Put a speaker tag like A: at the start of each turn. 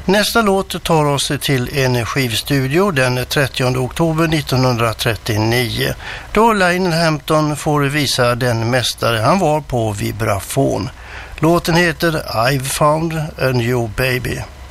A: Nästa låt tar oss till en skivstudio den 30 oktober 1939 då Lionel Hampton får visa den mästare han var på vibrafon. Låten heter I've found a new baby.